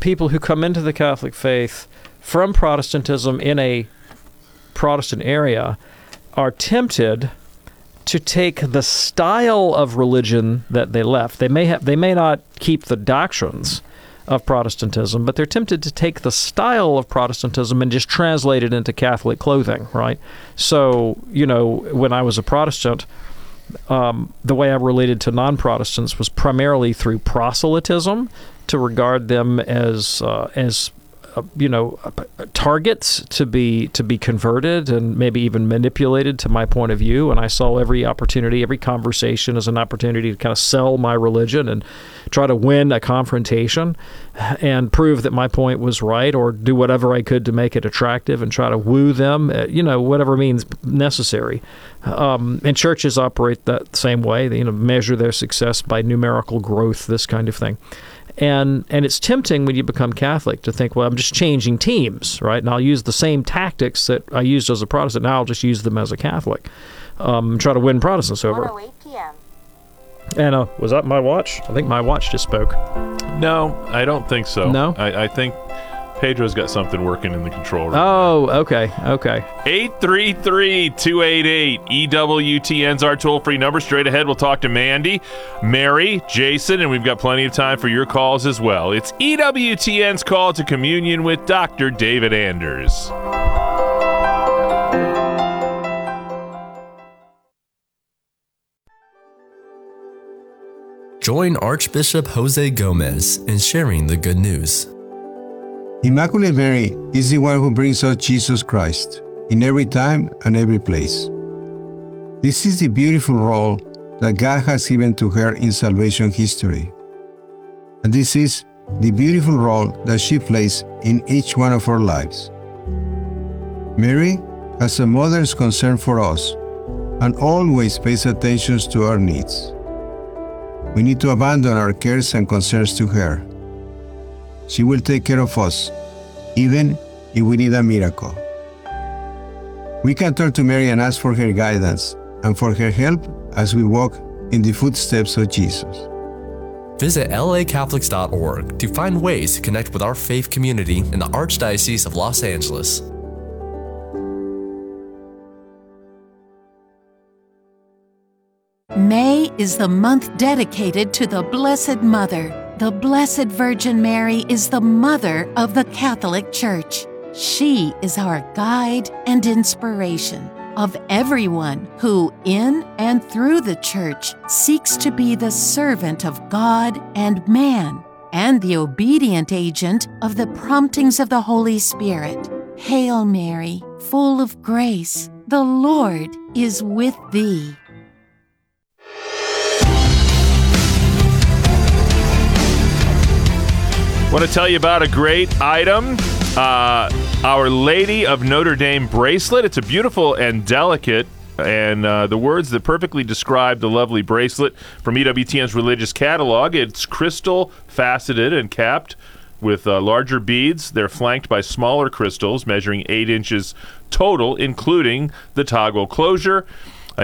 people who come into the Catholic faith from Protestantism in a Protestant area are tempted to take the style of religion that they left. They may not keep the doctrines of Protestantism, but they're tempted to take the style of Protestantism and just translate it into Catholic clothing, right? So, when I was a Protestant, the way I related to non-Protestants was primarily through proselytism, to regard them as targets to be converted and maybe even manipulated to my point of view. And I saw every opportunity, every conversation as an opportunity to kind of sell my religion and try to win a confrontation and prove that my point was right, or do whatever I could to make it attractive and try to woo them, whatever means necessary. And churches operate that same way. They measure their success by numerical growth, this kind of thing. And it's tempting when you become Catholic to think, well, I'm just changing teams, right? And I'll use the same tactics that I used as a Protestant. Now I'll just use them as a Catholic. Try to win Protestants over. 1:08 p.m. And was that my watch? I think my watch just spoke. No, I don't think so. No? I think Pedro's got something working in the control room. Oh, okay. 833-288-EWTN's our toll-free number. Straight ahead, we'll talk to Mandy, Mary, Jason, and we've got plenty of time for your calls as well. It's EWTN's Call to Communion with Dr. David Anders. Join Archbishop Jose Gomez in sharing the good news. Immaculate Mary is the one who brings us Jesus Christ in every time and every place. This is the beautiful role that God has given to her in salvation history. And this is the beautiful role that she plays in each one of our lives. Mary has a mother's concern for us and always pays attention to our needs. We need to abandon our cares and concerns to her. She will take care of us, even if we need a miracle. We can turn to Mary and ask for her guidance and for her help as we walk in the footsteps of Jesus. Visit lacatholics.org to find ways to connect with our faith community in the Archdiocese of Los Angeles. May is the month dedicated to the Blessed Mother. The Blessed Virgin Mary is the Mother of the Catholic Church. She is our guide and inspiration of everyone who, in and through the Church, seeks to be the servant of God and man, and the obedient agent of the promptings of the Holy Spirit. Hail Mary, full of grace, the Lord is with thee. Want to tell you about a great item, Our Lady of Notre Dame bracelet. It's a beautiful and delicate, and the words that perfectly describe the lovely bracelet from EWTN's religious catalog. It's crystal, faceted, and capped with larger beads. They're flanked by smaller crystals measuring 8 inches total, including the toggle closure. A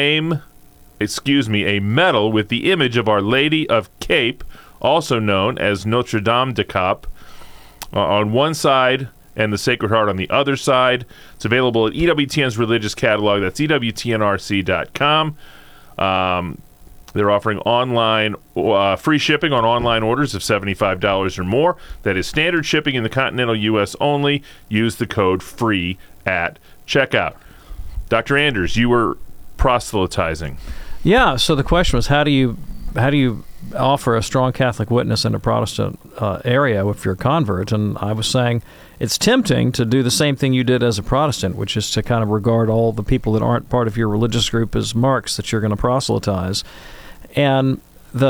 medal with the image of Our Lady of Cape, also known as Notre Dame de Cap, on one side and the Sacred Heart on the other side. It's available at EWTN's religious catalog. That's EWTNRC.com. They're offering online free shipping on online orders of $75 or more. That is standard shipping in the continental U.S. only. Use the code FREE at checkout. Dr. Anders, you were proselytizing. Yeah, so the question was, how do you offer a strong Catholic witness in a Protestant area if you're a convert? And I was saying it's tempting to do the same thing you did as a Protestant, which is to kind of regard all the people that aren't part of your religious group as marks that you're going to proselytize. And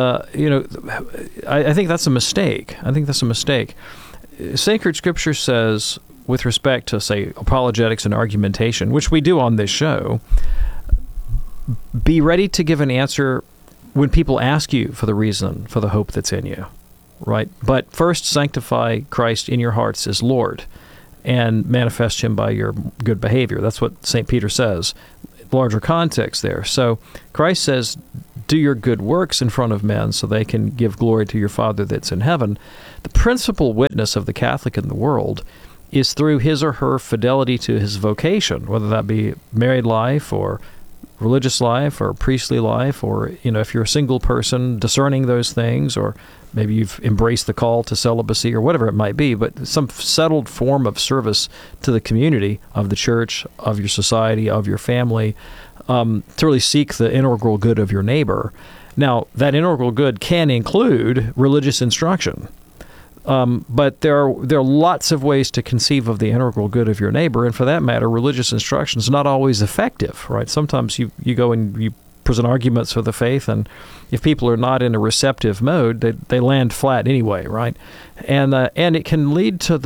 I think that's a mistake. Sacred Scripture says, with respect to, say, apologetics and argumentation, which we do on this show, be ready to give an answer when people ask you for the reason for the hope that's in you, right? But first, sanctify Christ in your hearts as Lord and manifest Him by your good behavior. That's what St. Peter says. larger context there. So Christ says, do your good works in front of men so they can give glory to your Father that's in heaven. The principal witness of the Catholic in the world is through his or her fidelity to his vocation, whether that be married life or religious life or priestly life, or, if you're a single person, discerning those things, or maybe you've embraced the call to celibacy or whatever it might be, but some settled form of service to the community of the church, of your society, of your family, to really seek the integral good of your neighbor. Now, that integral good can include religious instruction. But there are lots of ways to conceive of the integral good of your neighbor, and for that matter, religious instruction is not always effective, right? Sometimes you go and you present arguments for the faith, and if people are not in a receptive mode, they land flat anyway, right? And it can lead to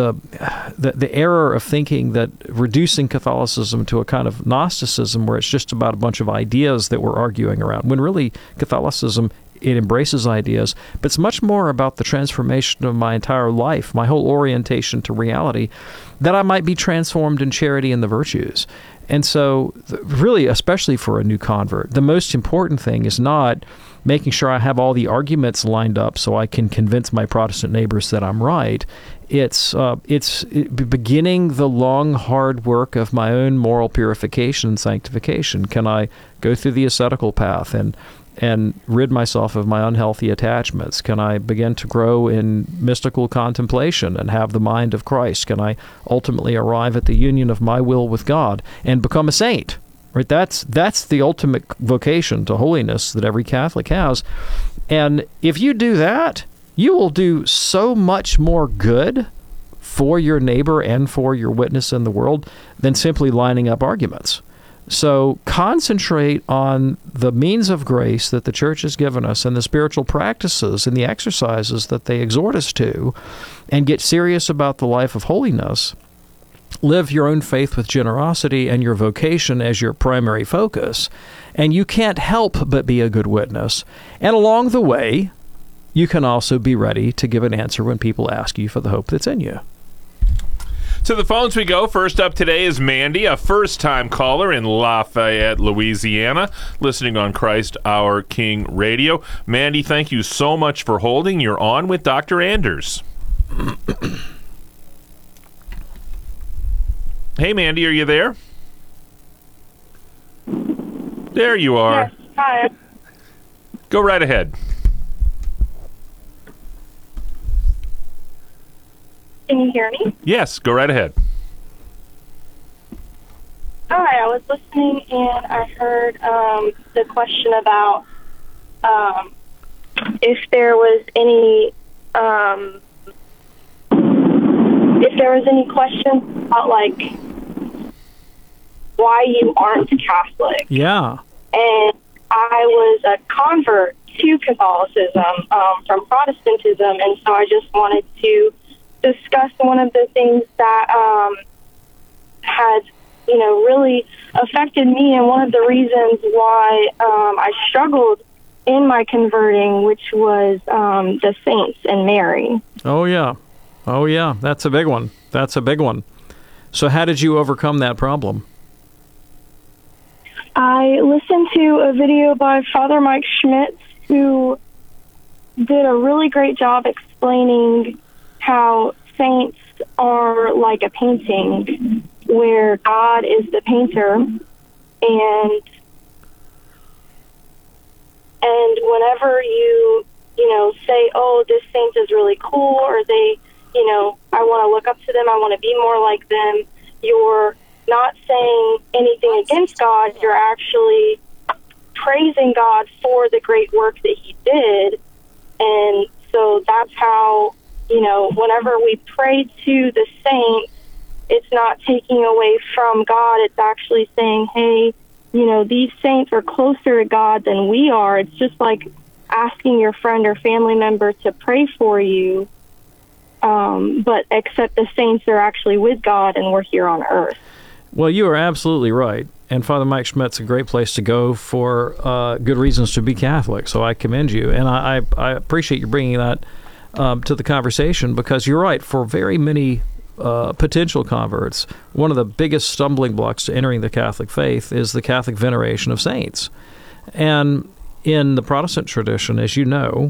the error of thinking that reducing Catholicism to a kind of Gnosticism where it's just about a bunch of ideas that we're arguing around, when really Catholicism, it embraces ideas, but it's much more about the transformation of my entire life, my whole orientation to reality, that I might be transformed in charity and the virtues. And so, really, especially for a new convert, the most important thing is not making sure I have all the arguments lined up so I can convince my Protestant neighbors that I'm right. It's beginning the long, hard work of my own moral purification and sanctification. Can I go through the ascetical path and rid myself of my unhealthy attachments? Can I begin to grow in mystical contemplation and have the mind of Christ? Can I ultimately arrive at the union of my will with God and become a saint? Right? That's the ultimate vocation to holiness that every Catholic has. And if you do that, you will do so much more good for your neighbor and for your witness in the world than simply lining up arguments. So concentrate on the means of grace that the Church has given us and the spiritual practices and the exercises that they exhort us to, and get serious about the life of holiness. Live your own faith with generosity and your vocation as your primary focus, and you can't help but be a good witness. And along the way, you can also be ready to give an answer when people ask you for the hope that's in you. To the phones we go. First up today is Mandy, a first-time caller in Lafayette, Louisiana, listening on Christ Our King Radio. Mandy, thank you so much for holding. You're on with Dr. Anders. Hey, Mandy, are you there? There you are. Yes, hi. Go right ahead. Can you hear me? Yes, go right ahead. All right, I was listening and I heard the question about if there was any question about like why you aren't Catholic. Yeah. And I was a convert to Catholicism from Protestantism, and so I just wanted to discuss one of the things that had, really affected me, and one of the reasons why I struggled in my converting, which was the saints and Mary. Oh, yeah. That's a big one. So how did you overcome that problem? I listened to a video by Father Mike Schmitz, who did a really great job explaining how saints are like a painting where God is the painter, and whenever you say, oh, this saint is really cool, or they, I want to look up to them, I want to be more like them, you're not saying anything against God, you're actually praising God for the great work that he did. And so that's how, whenever we pray to the saints, it's not taking away from God. It's actually saying, hey, these saints are closer to God than we are. It's just like asking your friend or family member to pray for you, but except the saints are actually with God and we're here on earth. Well, you are absolutely right. And Father Mike Schmitt's a great place to go for good reasons to be Catholic. So I commend you. And I appreciate you bringing that to the conversation, because you're right. For very many potential converts, one of the biggest stumbling blocks to entering the Catholic faith is the Catholic veneration of saints. And in the Protestant tradition, as you know,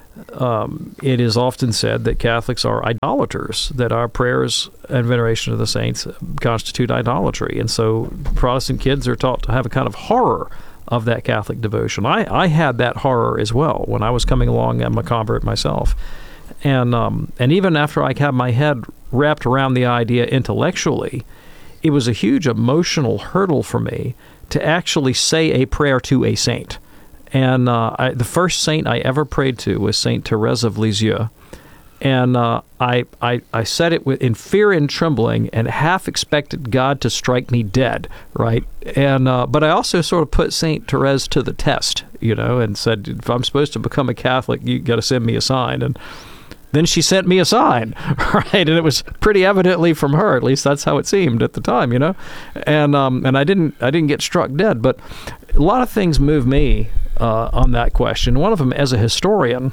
it is often said that Catholics are idolaters, that our prayers and veneration of the saints constitute idolatry. And so Protestant kids are taught to have a kind of horror of that Catholic devotion. I had that horror as well when I was coming along. I'm a convert myself. And even after I had my head wrapped around the idea intellectually, it was a huge emotional hurdle for me to actually say a prayer to a saint. And the first saint I ever prayed to was Saint Therese of Lisieux. And I said it in fear and trembling, and half expected God to strike me dead, right? And but I also sort of put Saint Therese to the test, and said, if I'm supposed to become a Catholic, you got to send me a sign. And then she sent me a sign, right? And it was pretty evidently from her. At least that's how it seemed at the time, And I didn't get struck dead. But a lot of things move me on that question. One of them, as a historian,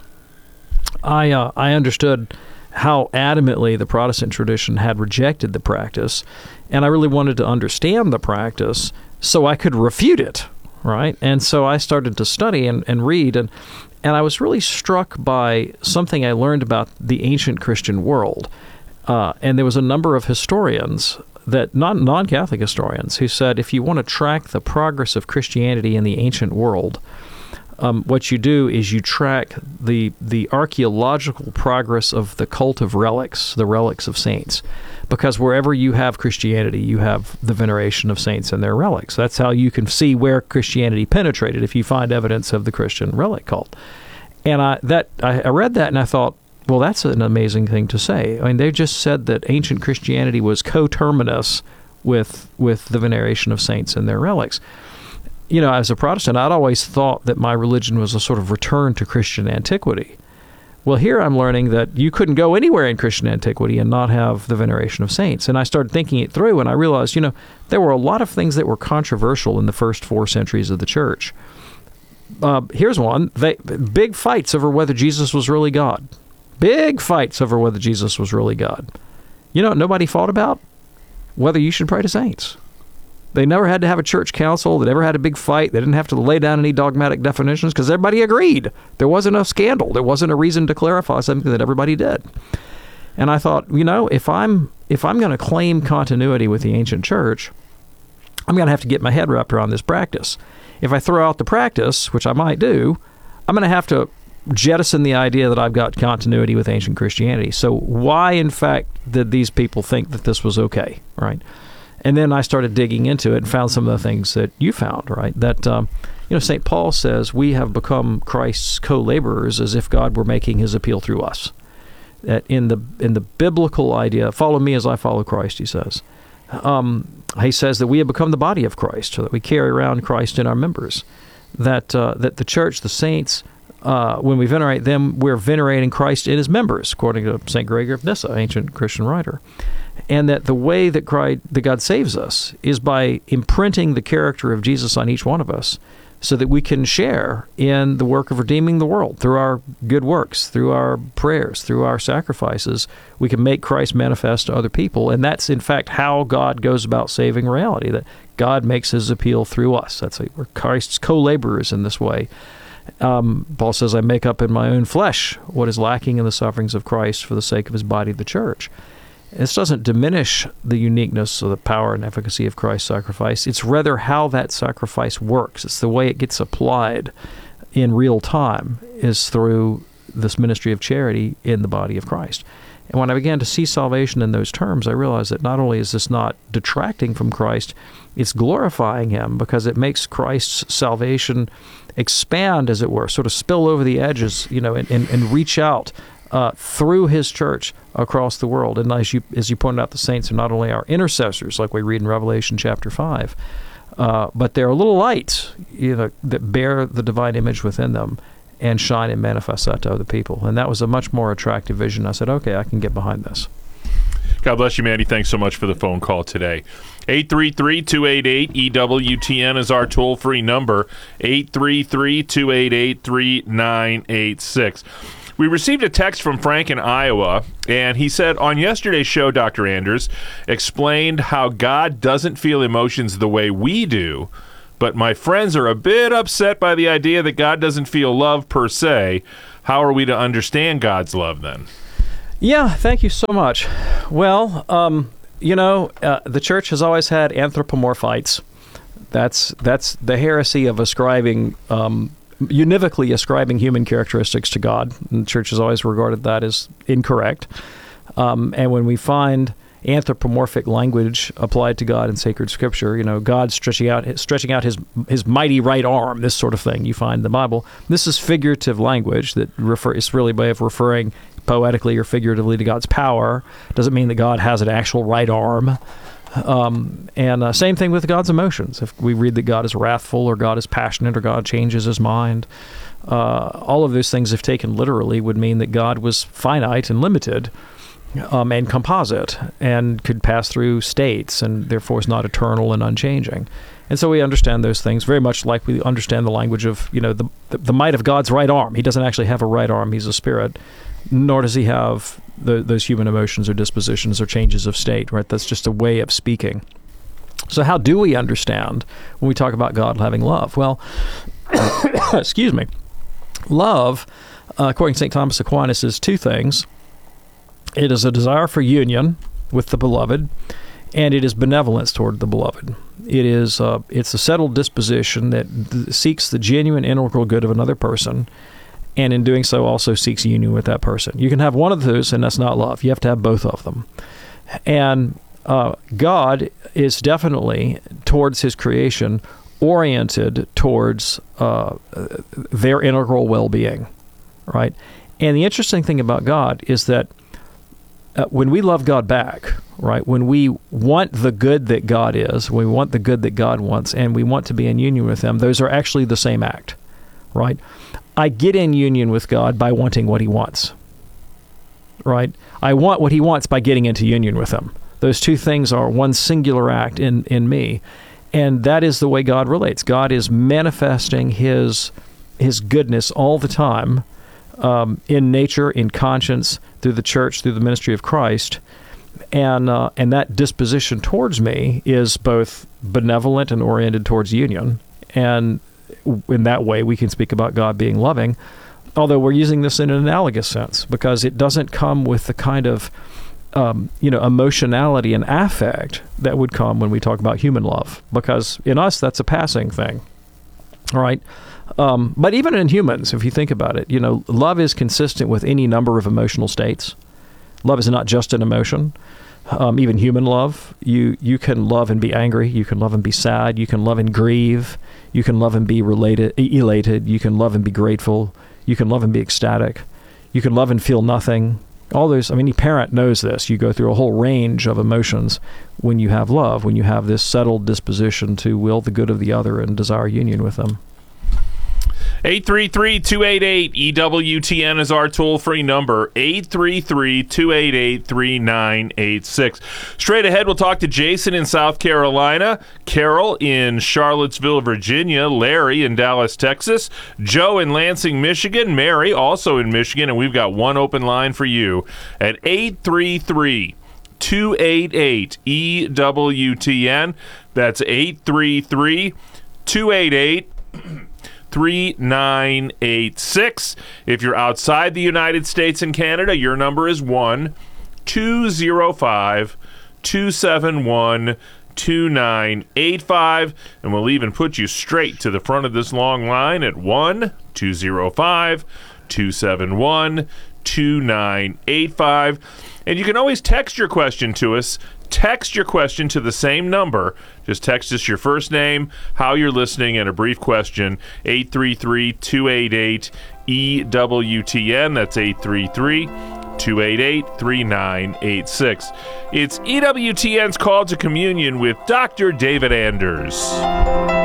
I understood how adamantly the Protestant tradition had rejected the practice, and I really wanted to understand the practice so I could refute it, right? And so I started to study and read, and I was really struck by something I learned about the ancient Christian world. And there was a number of historians, that non-Catholic historians, who said if you want to track the progress of Christianity in the ancient world, what you do is you track the archaeological progress of the cult of relics, the relics of saints. Because wherever you have Christianity, you have the veneration of saints and their relics. That's how you can see where Christianity penetrated, if you find evidence of the Christian relic cult. And I read that and I thought, well, that's an amazing thing to say. I mean, they just said that ancient Christianity was coterminous with the veneration of saints and their relics. As a Protestant, I'd always thought that my religion was a sort of return to Christian antiquity. Well, here I'm learning that you couldn't go anywhere in Christian antiquity and not have the veneration of saints. And I started thinking it through, and I realized, there were a lot of things that were controversial in the first 4 centuries of the church. Here's one. Big fights over whether Jesus was really God. Big fights over whether Jesus was really God. Nobody fought about whether you should pray to saints. They never had to have a church council. They never had a big fight. They didn't have to lay down any dogmatic definitions because everybody agreed. There wasn't a scandal. There wasn't a reason to clarify something that everybody did. And I thought, if I'm going to claim continuity with the ancient church, I'm going to have to get my head wrapped around this practice. If I throw out the practice, which I might do, I'm going to have to jettison the idea that I've got continuity with ancient Christianity. So why, in fact, did these people think that this was okay, right? And then I started digging into it and found some of the things that you found, right? That, St. Paul says we have become Christ's co-laborers as if God were making his appeal through us. That in the biblical idea, follow me as I follow Christ, he says. He says that we have become the body of Christ, so that we carry around Christ in our members. That the church, the saints, when we venerate them, we're venerating Christ in his members, according to St. Gregory of Nyssa, ancient Christian writer. And that the way that God saves us is by imprinting the character of Jesus on each one of us so that we can share in the work of redeeming the world through our good works, through our prayers, through our sacrifices. We can make Christ manifest to other people. And that's, in fact, how God goes about saving reality, that God makes his appeal through us. We're Christ's co-laborers in this way. Paul says, I make up in my own flesh what is lacking in the sufferings of Christ for the sake of his body, the church. This doesn't diminish the uniqueness or the power and efficacy of Christ's sacrifice. It's rather how that sacrifice works. It's the way it gets applied in real time is through this ministry of charity in the body of Christ. And when I began to see salvation in those terms, I realized that not only is this not detracting from Christ, it's glorifying him because it makes Christ's salvation expand, as it were, sort of spill over the edges, and reach out through his church across the world. And as you pointed out, the saints are not only our intercessors, like we read in Revelation chapter 5, but they're little lights that bear the divine image within them and shine and manifest that to other people. And that was a much more attractive vision. I said, okay, I can get behind this. God bless you, Manny. Thanks so much for the phone call today. 833-288-EWTN is our toll-free number, 833-288-3986. We received a text from Frank in Iowa, and he said, on yesterday's show, Dr. Anders explained how God doesn't feel emotions the way we do, but my friends are a bit upset by the idea that God doesn't feel love per se. How are we to understand God's love then? Yeah, thank you so much. Well, the church has always had anthropomorphites. That's the heresy of ascribing univocally ascribing human characteristics to God. And the church has always regarded that as incorrect. And when we find anthropomorphic language applied to God in sacred Scripture, God stretching out his mighty right arm, this sort of thing you find in the Bible. This is figurative language that is really a way of referring poetically or figuratively to God's power. Doesn't mean that God has an actual right arm. And same thing with God's emotions. If we read that God is wrathful or God is passionate or God changes his mind, all of those things, if taken literally, would mean that God was finite and limited and composite and could pass through states and therefore is not eternal and unchanging. And so we understand those things very much like we understand the language of the might of God's right arm. He doesn't actually have a right arm. He's a spirit. Nor does he have those human emotions or dispositions or changes of state, right? That's just a way of speaking. So how do we understand when we talk about God having love? Well, excuse me. Love, according to St. Thomas Aquinas, is two things. It is a desire for union with the beloved, and it is benevolence toward the beloved. It's a settled disposition that seeks the genuine integral good of another person, and in doing so also seeks union with that person. You can have one of those, and that's not love. You have to have both of them. And God is definitely, towards his creation, oriented towards their integral well-being, right? And the interesting thing about God is that when we love God back, right, when we want the good that God is, we want the good that God wants, and we want to be in union with him, those are actually the same act, right? I get in union with God by wanting what he wants, right? I want what he wants by getting into union with him. Those two things are one singular act in me, and that is the way God relates. God is manifesting his goodness all the time in nature, in conscience, through the church, through the ministry of Christ, and that disposition towards me is both benevolent and oriented towards union, and in that way, we can speak about God being loving, although we're using this in an analogous sense because it doesn't come with the kind of emotionality and affect that would come when we talk about human love, because in us, that's a passing thing, all right? But even in humans, if you think about it, love is consistent with any number of emotional states. Love is not just an emotion. Even human love, you can love and be angry. You can love and be sad. You can love and grieve. You can love and be elated. You can love and be grateful. You can love and be ecstatic. You can love and feel nothing. All those, any parent knows this. You go through a whole range of emotions when you have love, when you have this settled disposition to will the good of the other and desire union with them. 833-288-EWTN is our toll-free number, 833-288-3986. Straight ahead, we'll talk to Jason in South Carolina, Carol in Charlottesville, Virginia, Larry in Dallas, Texas, Joe in Lansing, Michigan, Mary also in Michigan, and we've got one open line for you at 833-288-EWTN. That's 833-288 3986. If you're outside the United States and Canada, your number is 1-205-271-2985, and we'll even put you straight to the front of this long line at 1-205-271-2985. And you can always text your question to us. Text your question to the same number. Just text us your first name, how you're listening, and a brief question. 833-288-EWTN. That's 833-288-3986. It's EWTN's Call to Communion with Dr. David Anders.